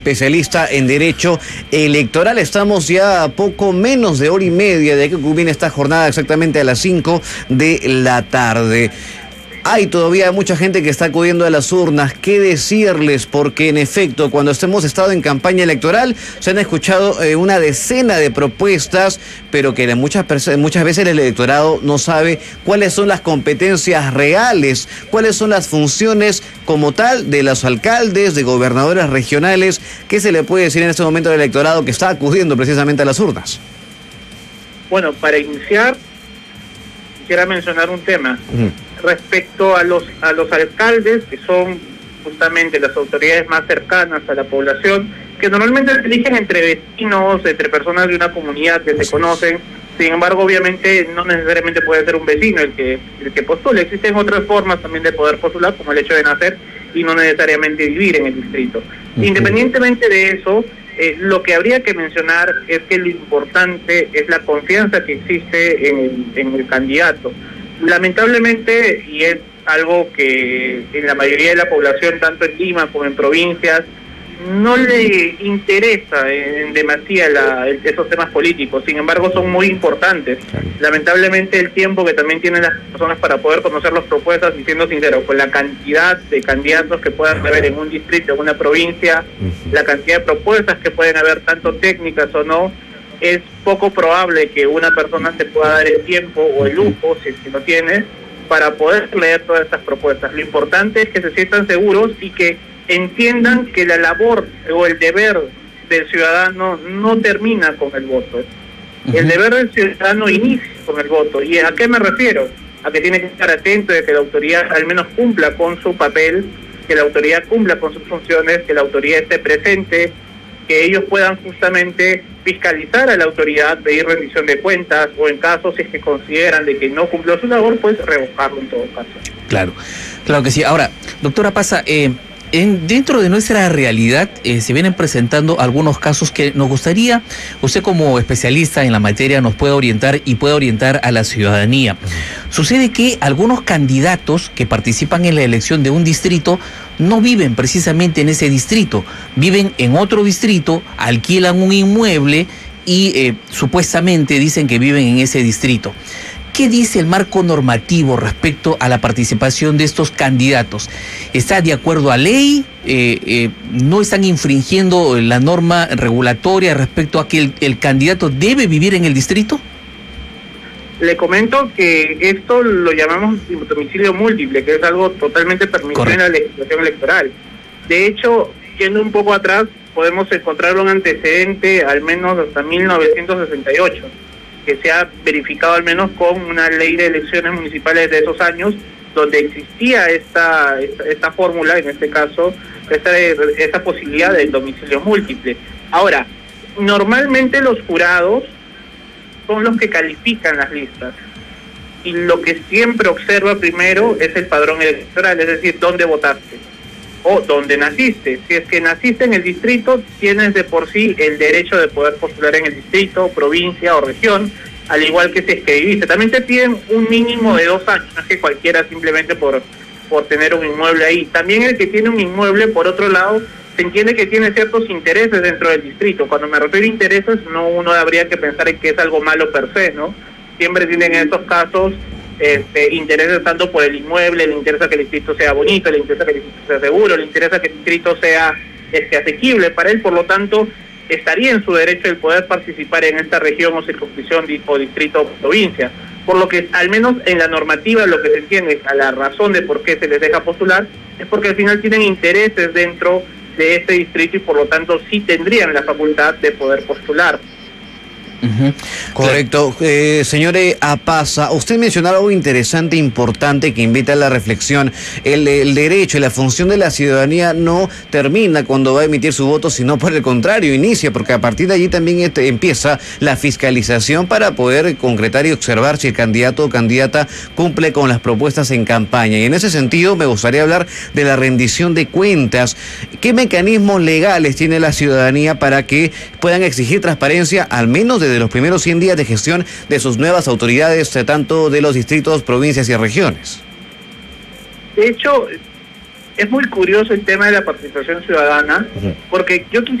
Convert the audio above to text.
Especialista en Derecho Electoral. Estamos ya a poco menos de hora y media de que culmine esta jornada, exactamente a las 5 de la tarde. Hay todavía mucha gente que está acudiendo a las urnas. ¿Qué decirles? Porque en efecto, cuando hemos estado en campaña electoral, se han escuchado una decena de propuestas, pero que muchas veces el electorado no sabe cuáles son las competencias reales, cuáles son las funciones como tal de los alcaldes, de gobernadores regionales. ¿Qué se le puede decir en este momento al electorado que está acudiendo precisamente a las urnas? Bueno, para iniciar, quisiera mencionar un tema. Respecto a los alcaldes, que son justamente las autoridades más cercanas a la población, que normalmente se eligen entre vecinos, entre personas de una comunidad que se conocen. Sin embargo, obviamente no necesariamente puede ser un vecino el que postule. Existen otras formas también de poder postular, como el hecho de nacer y no necesariamente vivir en el distrito. Independientemente de eso, lo que habría que mencionar es que lo importante es la confianza que existe en el candidato. Lamentablemente, y es algo que en la mayoría de la población, tanto en Lima como en provincias, no le interesa en demasía esos temas políticos. Sin embargo, son muy importantes. Lamentablemente, el tiempo que también tienen las personas para poder conocer las propuestas, y siendo sincero, con la cantidad de candidatos que puedan haber en un distrito, en una provincia, la cantidad de propuestas que pueden haber, tanto técnicas o no, es poco probable que una persona se pueda dar el tiempo o el lujo, si es que lo tiene, para poder leer todas estas propuestas. Lo importante es que se sientan seguros y que entiendan que la labor o el deber del ciudadano no termina con el voto. El deber del ciudadano inicia con el voto. ¿Y a qué me refiero? A que tiene que estar atento de que la autoridad al menos cumpla con su papel, que la autoridad cumpla con sus funciones, que la autoridad esté presente, que ellos puedan justamente fiscalizar a la autoridad, pedir rendición de cuentas, o en caso, si es que consideran de que no cumplió su labor, pues revocarlo en todo caso. Claro que sí. Ahora, doctora Pasa, dentro de nuestra realidad se vienen presentando algunos casos que nos gustaría, usted como especialista en la materia nos pueda orientar y pueda orientar a la ciudadanía. Sucede que algunos candidatos que participan en la elección de un distrito no viven precisamente en ese distrito, viven en otro distrito, alquilan un inmueble y supuestamente dicen que viven en ese distrito. ¿Qué dice el marco normativo respecto a la participación de estos candidatos? ¿Está de acuerdo a ley? ¿No están infringiendo la norma regulatoria respecto a que el candidato debe vivir en el distrito? Le comento que esto lo llamamos domicilio múltiple, que es algo totalmente permitido en la legislación electoral. De hecho, yendo un poco atrás, podemos encontrar un antecedente al menos hasta 1968, que se ha verificado al menos con una ley de elecciones municipales de esos años, donde existía esta fórmula, en este caso, esta posibilidad del domicilio múltiple. Ahora, normalmente los jurados son los que califican las listas, y lo que siempre observa primero es el padrón electoral, es decir, dónde votaste o dónde naciste. Si es que naciste en el distrito, tienes de por sí el derecho de poder postular en el distrito, provincia o región, al igual que si es que viviste. También te piden un mínimo de 2 años, no es que cualquiera simplemente por tener un inmueble ahí. También el que tiene un inmueble, por otro lado, se entiende que tiene ciertos intereses dentro del distrito. Cuando me refiero a intereses, no uno habría que pensar en que es algo malo per se, ¿no? Siempre tienen en estos casos intereses tanto por el inmueble, le interesa que el distrito sea bonito, le interesa que el distrito sea seguro, le interesa que el distrito sea asequible para él. Por lo tanto, estaría en su derecho el poder participar en esta región o circunscripción o distrito o provincia. Por lo que, al menos en la normativa, lo que se entiende a la razón de por qué se les deja postular es porque al final tienen intereses dentro de este distrito y por lo tanto sí tendrían la facultad de poder postular. Correcto. Señor Apasa, usted mencionaba algo interesante, importante, que invita a la reflexión. El derecho y la función de la ciudadanía no termina cuando va a emitir su voto, sino por el contrario, inicia, porque a partir de allí también empieza la fiscalización para poder concretar y observar si el candidato o candidata cumple con las propuestas en campaña. Y en ese sentido me gustaría hablar de la rendición de cuentas. ¿Qué mecanismos legales tiene la ciudadanía para que puedan exigir transparencia, al menos desde los primeros 100 días de gestión de sus nuevas autoridades, tanto de los distritos, provincias y regiones? De hecho, es muy curioso el tema de la participación ciudadana, porque yo quisiera